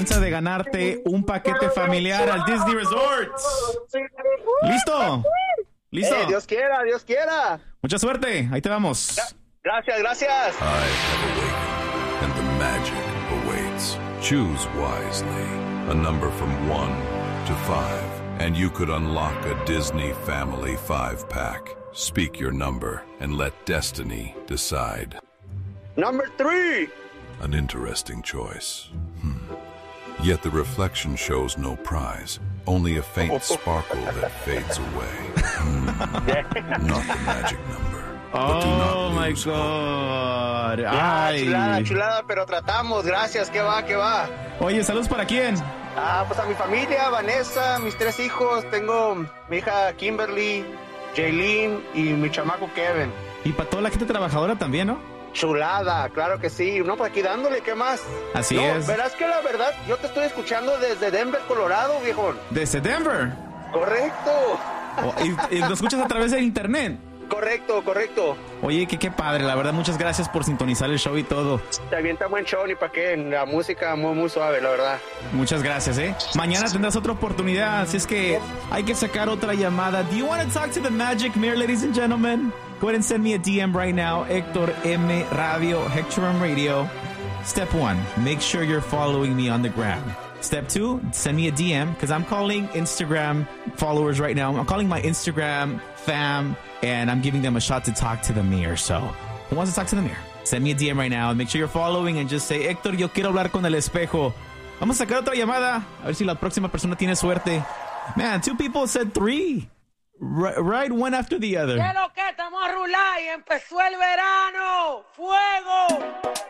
de ganarte un paquete familiar al Disney Resort. ¿Listo? ¿Listo? Dios quiera, Dios quiera. Mucha suerte. Ahí te vamos. Gracias, gracias. I have awakened, and the magic awaits. Choose wisely. A number from 1 to 5, and you could unlock a Disney Family 5-pack. Speak your number and let destiny decide. Number 3. An interesting choice. Yet the reflection shows no prize, only a faint sparkle that fades away. Not the magic number. But do Oh not my lose hope. God. Ah, Ay. chulada, chulada, pero tratamos. Gracias, ¿qué va, qué va? Oye, ¿saludos para quién? Pues a mi familia, Vanessa, mis 3 hijos. Tengo mi hija Kimberly, Jaylene y mi chamaco Kevin. Y para toda la gente trabajadora también, ¿no? Chulada, claro que sí. No, pues aquí dándole, ¿qué más? Así no, es. Verás que la verdad, yo te estoy escuchando desde Denver, Colorado, viejón. Desde Denver. Correcto. Y lo escuchas a través del internet. Correcto, correcto. Oye, qué padre, la verdad, muchas gracias por sintonizar el show y todo. Te avienta buen show, ni para qué. La música muy, muy suave, la verdad. Muchas gracias, ¿eh? Mañana tendrás otra oportunidad, así es que hay que sacar otra llamada. Do you want to talk to the Magic Mirror, ladies and gentlemen? Go ahead and send me a DM right now, Héctor M. Radio, Hector M. Radio. Step 1, make sure you're following me on the gram. Step 2, send me a DM, because I'm calling Instagram followers right now. I'm calling my Instagram fam, and I'm giving them a shot to talk to the mirror. So, who wants to talk to the mirror? Send me a DM right now, and make sure you're following, and just say, Héctor, yo quiero hablar con el espejo. Vamos a sacar otra llamada, a ver si la próxima persona tiene suerte. Man, 2 people said 3. Right, one after the other. ¿Qué lo que? Estamos a rular y empezó el verano. ¡Fuego!